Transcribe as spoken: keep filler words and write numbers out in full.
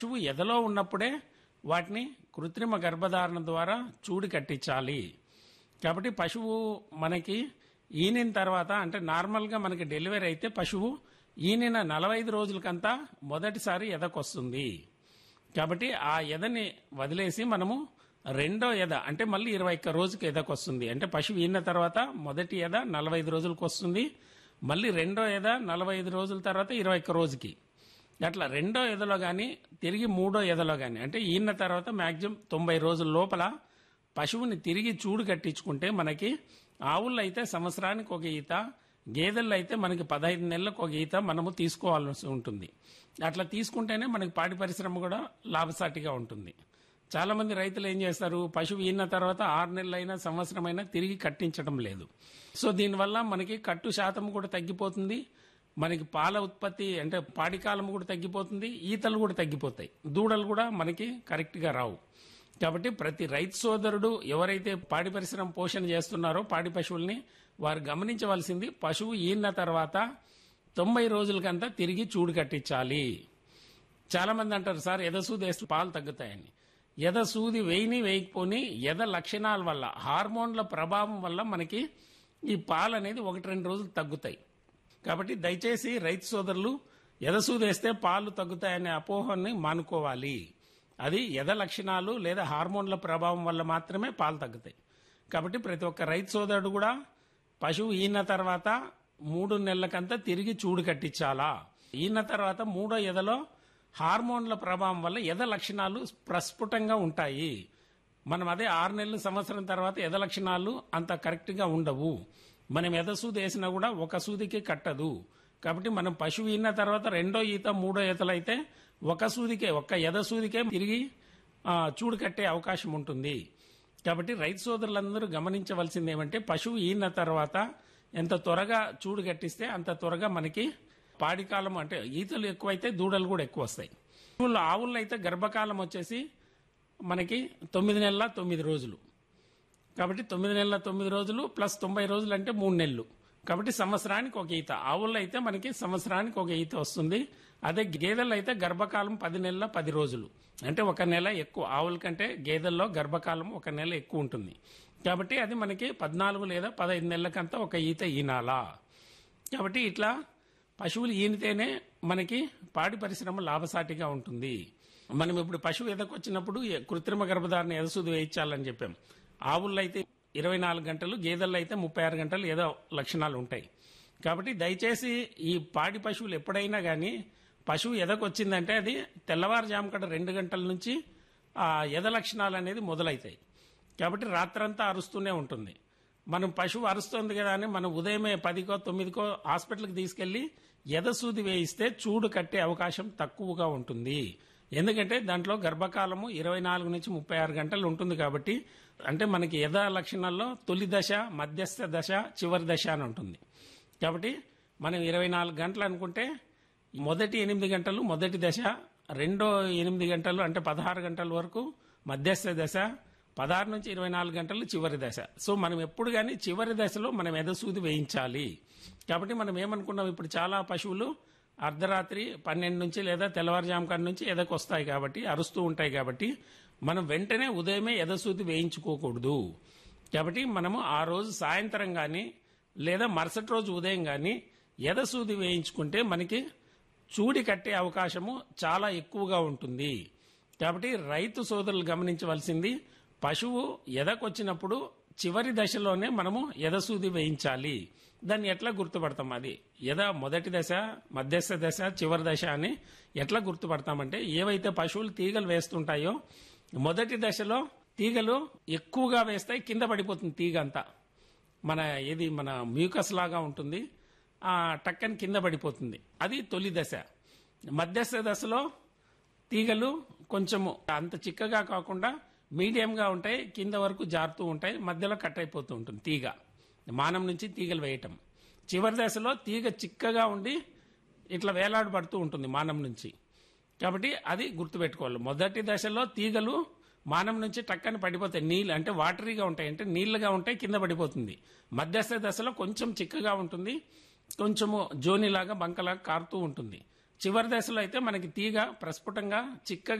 పశువు ఎదలో ఉన్నప్పుడే వాటిని కృత్రిమ గర్భధారణ ద్వారా చూడి కట్టించాలి. కాబట్టి పశువు మనకి ఈనిన తర్వాత అంటే నార్మల్గా మనకి డెలివరీ అయితే పశువు ఈనిన నలభై ఐదు రోజులకంతా మొదటిసారి ఎదకొస్తుంది. కాబట్టి ఆ ఎదని వదిలేసి మనము రెండో ఎద అంటే మళ్ళీ ఇరవై ఒక్క రోజుకి ఎదకొస్తుంది. అంటే పశువు ఈనిన తర్వాత మొదటి ఎద నలభై ఐదు రోజులకు వస్తుంది, మళ్ళీ రెండో ఎద నలభై ఐదు రోజుల తర్వాత ఇరవై ఒక్క రోజుకి. అట్లా రెండో ఎదలో కానీ తిరిగి మూడో ఎదలో కానీ అంటే ఈయన తర్వాత మ్యాక్సిమం తొంభై రోజుల లోపల పశువుని తిరిగి చూడు కట్టించుకుంటే మనకి ఆవుల్లో అయితే సంవత్సరానికి ఒక ఈత, గేదెల్లో అయితే మనకి పదహైదు నెలలకు ఒక ఈత మనము తీసుకోవాల్సి ఉంటుంది. అట్లా తీసుకుంటేనే మనకి పాడి పరిశ్రమ కూడా లాభసాటిగా ఉంటుంది. చాలా మంది రైతులు ఏం చేస్తారు, పశువు ఈన తర్వాత ఆరు నెలలైనా సంవత్సరమైనా తిరిగి కట్టించడం లేదు. సో దీనివల్ల మనకి కట్టు శాతం కూడా తగ్గిపోతుంది, మనకి పాల ఉత్పత్తి అంటే పాడి కాలం కూడా తగ్గిపోతుంది, ఈతలు కూడా తగ్గిపోతాయి, దూడలు కూడా మనకి కరెక్ట్గా రావు. కాబట్టి ప్రతి రైతు సోదరుడు ఎవరైతే పాడి పరిశ్రమ పోషణ చేస్తున్నారో పాడి పశువుల్ని వారు గమనించవలసింది, పశువు ఈన తర్వాత తొంభై రోజులకంతా తిరిగి చూడు కట్టించాలి. చాలా మంది అంటారు, సార్ ఎదసూది వేస్తే పాలు తగ్గుతాయని. ఎద సూది వేయిని వేయకపోని ఎద లక్షణాల వల్ల హార్మోన్ల ప్రభావం వల్ల మనకి ఈ పాలు అనేది ఒకటి రెండు రోజులు తగ్గుతాయి. కాబట్టి దయచేసి రైతు సోదరులు ఎదసూది వేస్తే పాలు తగ్గుతాయనే అపోహని మానుకోవాలి. అది ఎద లక్షణాలు లేదా హార్మోన్ల ప్రభావం వల్ల మాత్రమే పాలు తగ్గుతాయి. కాబట్టి ప్రతి ఒక్క రైతు సోదరుడు కూడా పశువు ఈన తర్వాత మూడు నెలలకంతా తిరిగి చూడు కట్టించాలా. ఈన తర్వాత మూడో ఎదలో హార్మోన్ల ప్రభావం వల్ల ఎద లక్షణాలు ప్రస్ఫుటంగా ఉంటాయి. మనం అదే ఆరు నెలల సంవత్సరం తర్వాత ఎద లక్షణాలు అంత కరెక్ట్గా ఉండవు. మనం ఎద సూది వేసినా కూడా ఒక సూదికి కట్టదు. కాబట్టి మనం పశువు ఈన తర్వాత రెండో ఈత మూడో ఈతలు అయితే ఒక సూదికే ఒక్క ఎద సూదికే తిరిగి చూడు కట్టే అవకాశం ఉంటుంది. కాబట్టి రైతు సోదరులందరూ గమనించవలసింది ఏమంటే పశువు ఈన తర్వాత ఎంత త్వరగా చూడు కట్టిస్తే అంత త్వరగా మనకి పాడి కాలం అంటే ఈతలు ఎక్కువైతే దూడలు కూడా ఎక్కువ వస్తాయి. ఆవుల్లో అయితే గర్భకాలం వచ్చేసి మనకి తొమ్మిది నెలల తొమ్మిది రోజులు. కాబట్టి తొమ్మిది నెలల తొమ్మిది రోజులు ప్లస్ తొంభై రోజులు అంటే మూడు నెలలు. కాబట్టి సంవత్సరానికి ఒక ఈత. ఆవుల్లో అయితే మనకి సంవత్సరానికి ఒక ఈత వస్తుంది. అదే గేదెల్లో అయితే గర్భకాలం పది నెలల పది రోజులు అంటే ఒక నెల ఎక్కువ. ఆవుల కంటే గేదెల్లో గర్భకాలం ఒక నెల ఎక్కువ ఉంటుంది. కాబట్టి అది మనకి పద్నాలుగు లేదా పదహైదు నెలలకంతా ఒక ఈత ఈనాలా. కాబట్టి ఇట్లా పశువులు ఈనితేనే మనకి పాడి పరిశ్రమ లాభసాటిగా ఉంటుంది. మనం ఇప్పుడు పశువు ఎదకొచ్చినప్పుడు కృత్రిమ గర్భధారణ ఎదసూది వేయించాలని చెప్పాం. ఆవుల్లో అయితే ఇరవై నాలుగు గంటలు, గేదెల్లో అయితే ముప్పై ఆరు గంటలు ఏదో లక్షణాలు ఉంటాయి. కాబట్టి దయచేసి ఈ పాడి పశువులు ఎప్పుడైనా కానీ పశువు ఎదకొచ్చిందంటే అది తెల్లవారుజాము కడ రెండు గంటల నుంచి ఆ ఎద లక్షణాలు అనేది మొదలవుతాయి. కాబట్టి రాత్రంతా అరుస్తూనే ఉంటుంది. మనం పశువు అరుస్తుంది కదా అని మనం ఉదయమే పదికో తొమ్మిదికో హాస్పిటల్కి తీసుకెళ్లి ఎదసూది వేయిస్తే చూడు కట్టే అవకాశం తక్కువగా ఉంటుంది. ఎందుకంటే దాంట్లో గర్భకాలము ఇరవై నాలుగు నుంచి ముప్పై ఆరు గంటలు ఉంటుంది. కాబట్టి అంటే మనకి ఎద లక్షణాల్లో తొలి దశ, మధ్యస్థ దశ, చివరి దశ అని ఉంటుంది. కాబట్టి మనం ఇరవై నాలుగు గంటలు అనుకుంటే మొదటి ఎనిమిది గంటలు మొదటి దశ, రెండో ఎనిమిది గంటలు అంటే పదహారు గంటల వరకు మధ్యస్థ దశ, పదహారు నుంచి ఇరవై నాలుగు గంటలు చివరి దశ. సో మనం ఎప్పుడు కానీ చివరి దశలో మనం ఎదసూది వేయించాలి. కాబట్టి మనం ఏమనుకున్నాం, ఇప్పుడు చాలా పశువులు అర్ధరాత్రి పన్నెండు నుంచి లేదా తెల్లవారుజాము కాడి నుంచి ఎదకొస్తాయి కాబట్టి అరుస్తూ ఉంటాయి. కాబట్టి మనం వెంటనే ఉదయమే ఎదసూది వేయించుకోకూడదు. కాబట్టి మనము ఆ రోజు సాయంత్రం కానీ లేదా మరుసటి రోజు ఉదయం కానీ ఎదసూది వేయించుకుంటే మనకి చూడి కట్టే అవకాశము చాలా ఎక్కువగా ఉంటుంది. కాబట్టి రైతు సోదరులు గమనించవలసింది, పశువు ఎదకొచ్చినప్పుడు చివరి దశలోనే మనము ఎదసూది వేయించాలి. దాన్ని ఎట్లా గుర్తుపడతాం, అది ఎద మొదటి దశ, మధ్యస్థ దశ, చివరి దశ అని ఎట్లా గుర్తుపడతామంటే ఏవైతే పశువులు తీగలు వేస్తుంటాయో మొదటి దశలో తీగలు ఎక్కువగా వేస్తాయి, కింద పడిపోతుంది తీగ అంతా. మన ఏది మన మ్యూకస్ లాగా ఉంటుంది, ఆ టక్కని కింద పడిపోతుంది. అది తొలి దశ. మధ్యస్థ దశలో తీగలు కొంచెము అంత చిక్కగా కాకుండా మీడియంగా ఉంటాయి, కింద వరకు జారుతూ ఉంటాయి, మధ్యలో కట్ అయిపోతూ ఉంటుంది తీగ, మానం నుంచి తీగలు వేయటం. చివరి దశలో తీగ చిక్కగా ఉండి ఇట్లా వేలాడబడుతూ ఉంటుంది మానం నుంచి. కాబట్టి అది గుర్తుపెట్టుకోవాలి. మొదటి దశలో తీగలు మానం నుంచి టక్కని పడిపోతాయి, నీళ్ళు అంటే వాటరీగా ఉంటాయి, అంటే నీళ్లుగా ఉంటాయి, కింద పడిపోతుంది. మధ్యస్థ దశలో కొంచెం చిక్కగా ఉంటుంది, కొంచెము జోనిలాగా బంకలాగా కారుతూ ఉంటుంది. చివరి దశలో అయితే మనకి తీగ ప్రస్ఫుటంగా చిక్కగా